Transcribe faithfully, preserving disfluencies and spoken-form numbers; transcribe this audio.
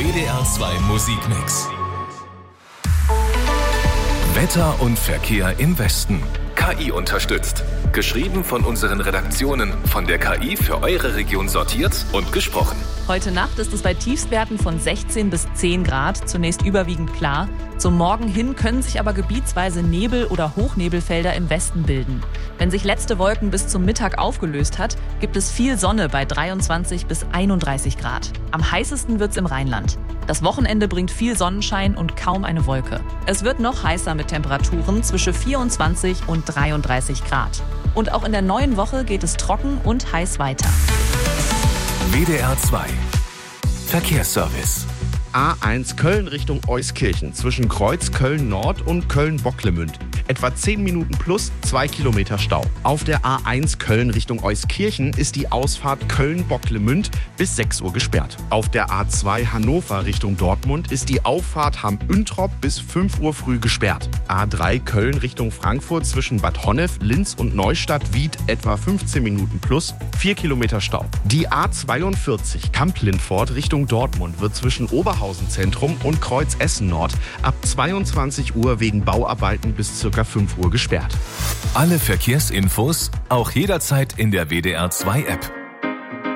D R zwei Musikmix. Wetter und Verkehr im Westen. K I unterstützt. Geschrieben von unseren Redaktionen, von der K I für eure Region sortiert und gesprochen. Heute Nacht ist es bei Tiefstwerten von sechzehn bis zehn Grad zunächst überwiegend klar. Zum Morgen hin können sich aber gebietsweise Nebel- oder Hochnebelfelder im Westen bilden. Wenn sich letzte Wolken bis zum Mittag aufgelöst hat, gibt es viel Sonne bei dreiundzwanzig bis einunddreißig Grad. Am heißesten wird's im Rheinland. Das Wochenende bringt viel Sonnenschein und kaum eine Wolke. Es wird noch heißer mit Temperaturen zwischen vierundzwanzig und dreiunddreißig Grad. Und auch in der neuen Woche geht es trocken und heiß weiter. W D R zwei Verkehrsservice. A eins Köln Richtung Euskirchen zwischen Kreuz Köln-Nord und Köln-Bocklemünd. Etwa zehn Minuten plus zwei Kilometer Stau. Auf der A eins Köln Richtung Euskirchen ist die Ausfahrt Köln-Bocklemünd bis sechs Uhr gesperrt. Auf der A zwei Hannover Richtung Dortmund ist die Auffahrt Hamm-Üntrop bis fünf Uhr früh gesperrt. A drei Köln Richtung Frankfurt zwischen Bad Honnef, Linz und Neustadt-Wied etwa fünfzehn Minuten plus vier Kilometer Stau. Die A zweiundvierzig Kamp-Lindfort Richtung Dortmund wird zwischen Oberhausen Zentrum und Kreuz Essen Nord ab zweiundzwanzig Uhr wegen Bauarbeiten bis ca. fünf Uhr gesperrt. Alle Verkehrsinfos auch jederzeit in der W D R zwei App.